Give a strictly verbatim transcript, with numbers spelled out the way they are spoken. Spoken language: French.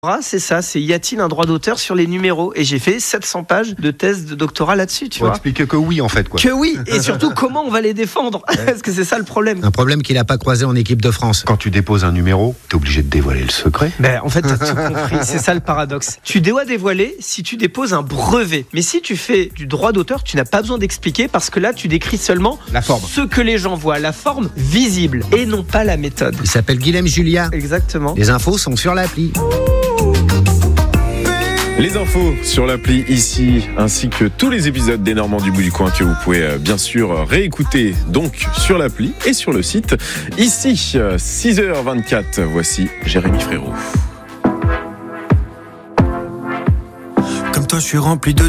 Ah, c'est ça, c'est y a-t-il un droit d'auteur sur les numéros ? Et j'ai fait sept cents pages de thèse de doctorat là-dessus, tu Pour vois. expliquer que oui, en fait, quoi. Que oui, et surtout comment on va les défendre, parce que c'est ça le problème. Un problème qu'il n'a pas croisé en équipe de France. Quand tu déposes un numéro, t'es obligé de dévoiler le secret. Ben, en fait, t'as tout compris, c'est ça le paradoxe. Tu dois dévoiler si tu déposes un brevet. Mais si tu fais du droit d'auteur, tu n'as pas besoin d'expliquer parce que là, tu décris seulement La forme. ce que les gens voient, la forme visible, et non pas la méthode. Il s'appelle Guilhem Julia. Exactement. Les infos sont sur l'appli. Les infos sur l'appli ici, ainsi que tous les épisodes des Normands du bout du coin que vous pouvez euh, bien sûr réécouter donc sur l'appli et sur le site. Ici, euh, six heures vingt-quatre, voici Jérémy Frérot. Comme toi, je suis rempli de